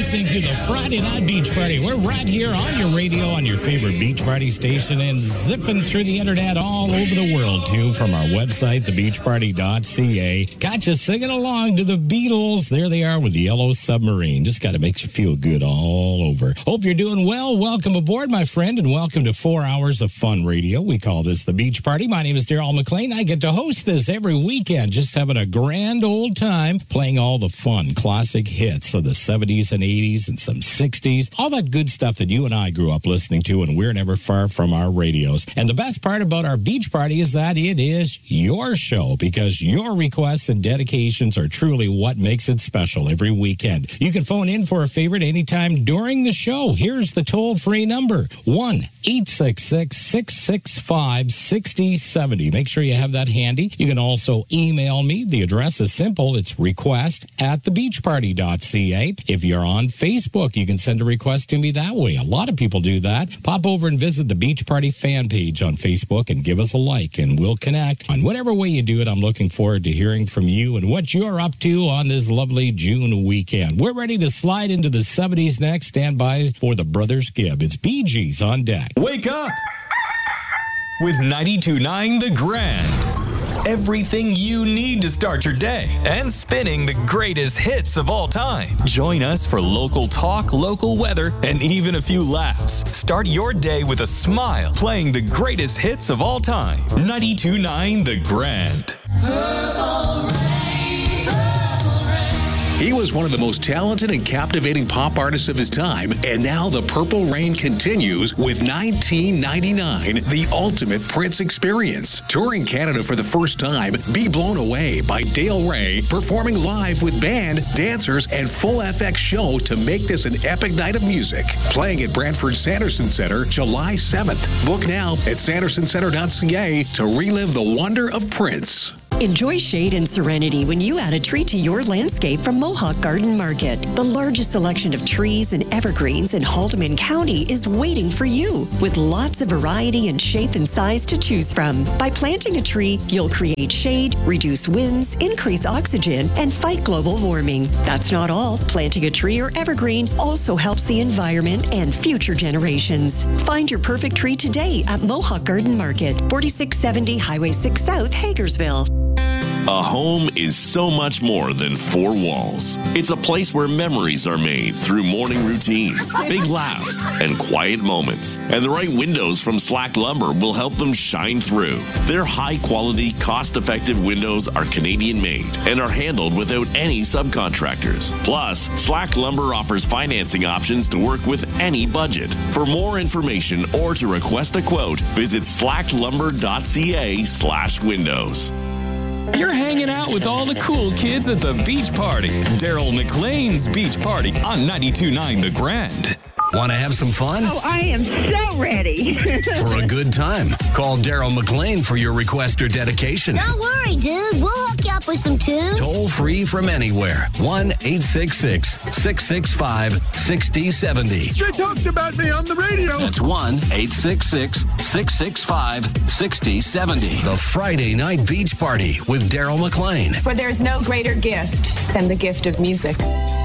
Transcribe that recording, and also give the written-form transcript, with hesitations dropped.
listening to the Friday Night Beach Party. We're right here on your radio, on your favorite beach party station, and zipping through the internet all over the world, too, from our website, thebeachparty.ca. Got you singing along to the Beatles. There they are with the Yellow Submarine. Just got to make you feel good all over. Hope you're doing well. Welcome aboard, my friend, and welcome to 4 hours of fun radio. We call this the Beach Party. My name is Daryl McLean. I get to host this every weekend, just having a grand old time playing all the fun classic hits of the 70s and 80s and some 60s, all that good stuff that you and I grew up listening to, and we're never far from our radios. And the best part about our beach party is that it is your show, because your requests and dedications are truly what makes it special every weekend. You can phone in for a favorite anytime during the show. Here's the toll-free number, 1-866-665-6070. Make sure you have that handy. You can also email me. The address is simple. It's request@thebeachparty.ca. If you're on Facebook, you can send a request to me that way. A lot of people do that. Pop over and visit the Beach Party fan page on Facebook and give us a like, and we'll connect. On whatever way you do it, I'm looking forward to hearing from you and what you're up to on this lovely June weekend. We're ready to slide into the 70s next. Stand by for the Brothers Gibb. It's Bee Gees on deck. Wake up with 92.9 The Grand. Everything you need to start your day and spinning the greatest hits of all time. Join us for local talk, local weather, and even a few laughs. Start your day with a smile, playing the greatest hits of all time. 92.9 The Grand. Purple Rain. He was one of the most talented and captivating pop artists of his time, and now the Purple Rain continues with 1999, the ultimate Prince experience. Touring Canada for the first time, be blown away by Dale Ray performing live with band, dancers, and full FX show to make this an epic night of music. Playing at Brantford Sanderson Centre, July 7th. Book now at sandersoncentre.ca to relive the wonder of Prince. Enjoy shade and serenity when you add a tree to your landscape from Mohawk Garden Market. The largest selection of trees and evergreens in Haldimand County is waiting for you, with lots of variety in shape and size to choose from. By planting a tree, you'll create shade, reduce winds, increase oxygen, and fight global warming. That's not all. Planting a tree or evergreen also helps the environment and future generations. Find your perfect tree today at Mohawk Garden Market, 4670 Highway 6 South, Hagersville. A home is so much more than four walls. It's a place where memories are made through morning routines, big laughs, and quiet moments. And the right windows from Slack Lumber will help them shine through. Their high-quality, cost-effective windows are Canadian-made and are handled without any subcontractors. Plus, Slack Lumber offers financing options to work with any budget. For more information or to request a quote, visit slacklumber.ca/windows. You're hanging out with all the cool kids at the Beach Party. Daryl McLean's Beach Party on 92.9 The Grand. Want to have some fun? Oh, I am so ready. For a good time, call Daryl McLean for your request or dedication. Don't worry, dude. We'll hook you up with some tunes. Toll free from anywhere. 1-866-665-6070. They talked about me on the radio. That's 1-866-665-6070. The Friday Night Beach Party with Daryl McLean. For there's no greater gift than the gift of music.